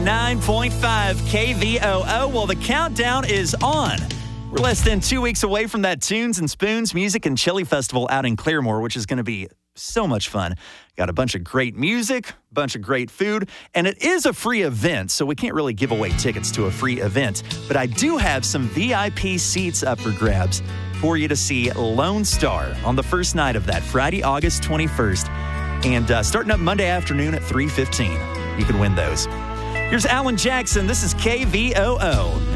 9.5 KVOO. Well, the countdown is on. We're less than 2 weeks away from that Tunes and Spoons Music and Chili Festival out in Claremore, which is going to be so much fun. Got a bunch of great music, a bunch of great food, and it is a free event, so we can't really give away tickets to a free event. But I do have some VIP seats up for grabs for you to see Lone Star on the first night of that, Friday, August 21st. And starting up Monday afternoon at 3:15. You can win those. Here's Alan Jackson. This is KVOO.